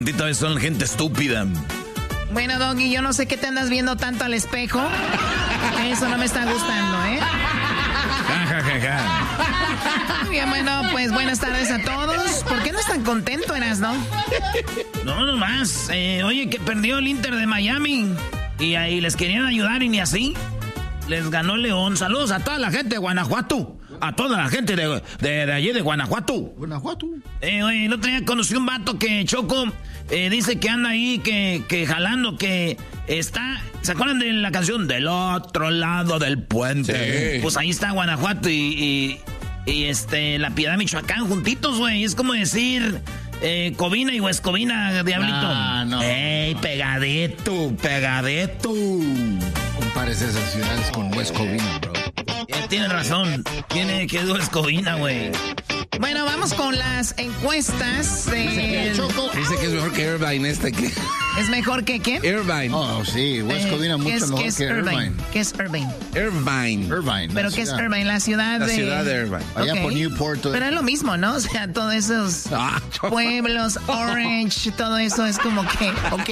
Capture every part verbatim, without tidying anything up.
Tita vez son gente estúpida. Bueno, Doggy, yo no sé qué te andas viendo tanto al espejo. Eso no me está gustando, ¿eh? Ja, ja, ja, ja. Bien, bueno, pues buenas tardes a todos. ¿Por qué no están contentos, Eras, no? No, nomás. Eh, oye, que perdió el Inter de Miami. Y ahí les querían ayudar y ni así. Les ganó León. Saludos a toda la gente de Guanajuato. A toda la gente de, de, de allí de Guanajuato. Guanajuato. Eh, oye, el otro día conocí un vato que, Choco, eh, dice que anda ahí, que, que jalando, que está... ¿Se acuerdan de la canción? Del otro lado del puente. Sí. Pues ahí está Guanajuato y, y, y este, La Piedad, Michoacán, juntitos, güey. Es como decir... Eh, Covina y Huescovina, Diablito. Ah, no. ¡Ey, pegadito, pegadito! Compares esas ciudades con Huescovina, bro. Eh, tiene razón. Tiene que es Huescovina, güey. Bueno, vamos con las encuestas. De... Dice que es mejor que Irvine este que... ¿Es mejor que qué? Irvine. Oh, sí, Huescovina Eh, mucho es, mejor ¿qué es que Irvine? Irvine. ¿Qué es Irvine? Irvine. Irvine. ¿Pero la qué es ciudad. Irvine? La ciudad La de... ciudad de Irvine. Allá Ok. por Newport. todo- Pero es lo mismo, ¿no? O sea, todos esos Ah, pueblos, Orange, todo eso es como que...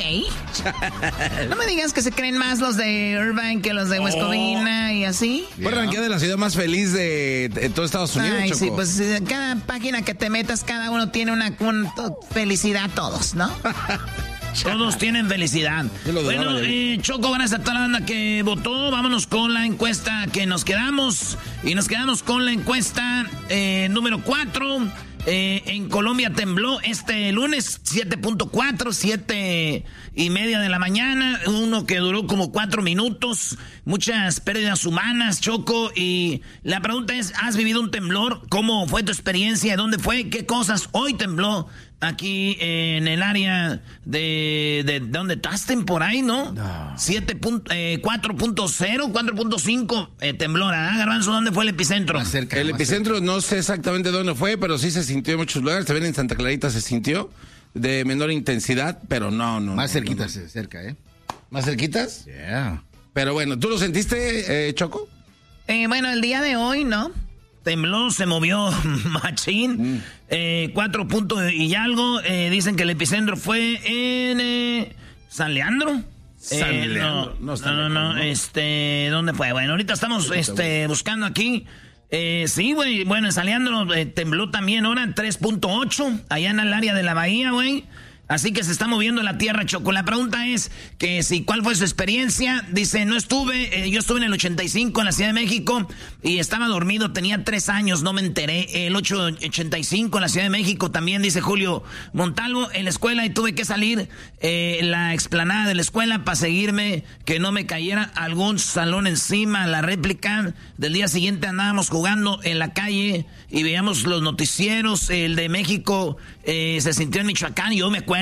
Ok. No me digas que se creen más los de Irvine que los de Huescovina y así. ¿Fue ranqueada de la ciudad más feliz de, de todo Estados Unidos, Ay, Choco? sí, pues eh, cada página que te metas, cada uno tiene una, una to- felicidad, todos, ¿no? Todos tienen felicidad. Yo lo Bueno, dudaba, eh, Choco, gracias a toda la banda que votó. Vámonos con la encuesta que nos quedamos. Y nos quedamos con la encuesta eh, número cuatro. Eh, en Colombia tembló este lunes, siete punto cuatro, siete y media de la mañana. Uno que duró como cuatro minutos. Muchas pérdidas humanas, Choco. Y la pregunta es, ¿has vivido un temblor? ¿Cómo fue tu experiencia? ¿Dónde fue? ¿Qué cosas hoy tembló? Aquí en el área de, de, de donde estás, por ahí, ¿no? No. siete punto, eh, cuatro punto cero, cuatro punto cinco eh, temblor. ¿Ah, Garbanzo? ¿Dónde fue el epicentro? Más cerca, El más epicentro no sé exactamente dónde fue, pero sí se sintió en muchos lugares. También en Santa Clarita se sintió de menor intensidad, pero no, no. Más no, cerquita, no. cerca, ¿eh? ¿Más cerquitas? Yeah. Pero bueno, ¿tú lo sentiste, eh, Choco? Eh, bueno, el día de hoy, ¿no? Tembló, se movió machín. Mm. Eh, cuatro puntos y algo. Eh, dicen que el epicentro fue en eh, San Leandro. San Eh, Leandro. No, No está no, no, lejos, ¿no? Este, ¿dónde fue? Bueno, ahorita estamos este, buscando aquí. Eh, sí, güey. Bueno, en San Leandro eh, tembló también ahora tres punto ocho. Allá en el área de la bahía, güey. Así que se está moviendo la tierra, Choco. La pregunta es que si cuál fue su experiencia. Dice, no estuve, eh, yo estuve en el ochenta y cinco en la Ciudad de México y estaba dormido, tenía tres años, no me enteré. El ocho ochenta y cinco en la Ciudad de México también, dice Julio Montalvo, en la escuela y tuve que salir eh, la explanada de la escuela para seguirme, que no me cayera algún salón encima. La réplica del día siguiente andábamos jugando en la calle y veíamos los noticieros. El de México eh, se sintió en Michoacán, yo me acuerdo.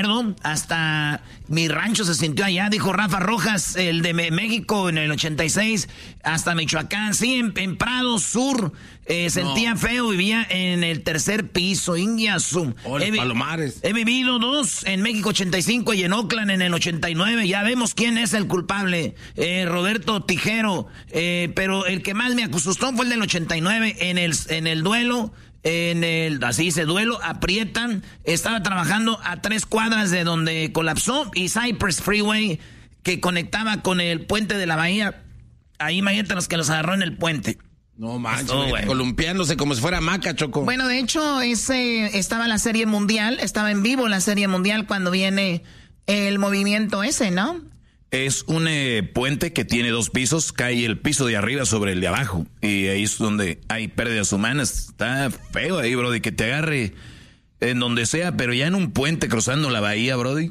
Hasta mi rancho se sintió allá, dijo Rafa Rojas, el de México en el ochenta y seis, hasta Michoacán, sí, en, en Prado Sur, eh, sentía no. feo, vivía en el tercer piso, Ingiasu. Hola, Palomares. He vivido dos, en México ochenta y cinco y en Oakland en el ochenta y nueve, ya vemos quién es el culpable, eh, Roberto Tijero, eh, pero el que más me asustó fue el del ochenta y nueve, en el, en el duelo. En el, así dice, duelo, aprietan. Estaba trabajando a tres cuadras de donde colapsó y Cypress Freeway, que conectaba con el puente de la bahía. Ahí imagínate los que los agarró en el puente. No manches, Oh, güey. columpiándose como si fuera maca, Choco. Bueno, de hecho, ese estaba la Serie Mundial, estaba en vivo la Serie Mundial cuando viene el movimiento ese, ¿no? Es un eh, puente que tiene dos pisos, cae el piso de arriba sobre el de abajo. Y ahí es donde hay pérdidas humanas. Está feo ahí, Brody, que te agarre en donde sea, pero ya en un puente cruzando la bahía, Brody.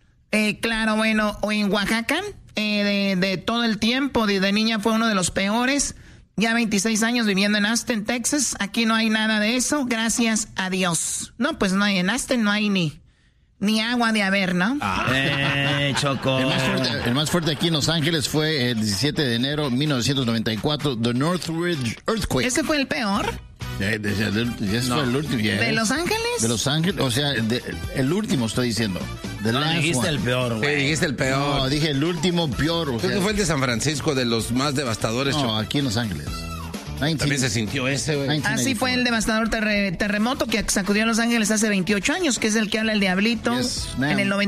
Eh, claro, bueno, o en Oaxaca, eh, de, de todo el tiempo, de, de niña fue uno de los peores. Ya veintiséis años viviendo en Austin, Texas. Aquí no hay nada de eso, gracias a Dios. No, pues no hay, en Austin no hay ni... Ni agua de haber, ¿no? Ah. Eh, Choco. El más, fuerte, el más fuerte aquí en Los Ángeles fue el diecisiete de enero de mil novecientos noventa y cuatro, The Northridge Earthquake. ¿Ese fue el peor? Eh, de- de- de- ese No. fue el último. yeah. ¿De Los Ángeles? De Los Ángeles, o sea, de- el último estoy diciendo. The No, last dijiste one. el peor, Sí, güey. dijiste el peor. No, dije el último peor. O Creo sea, que fue el de San Francisco, de los más devastadores, no, Choco. aquí en Los Ángeles. También se sintió ese, güey. Así fue el devastador terre- terremoto que sacudió a Los Ángeles hace veintiocho años, que es el que habla el diablito. Yes, en el noventa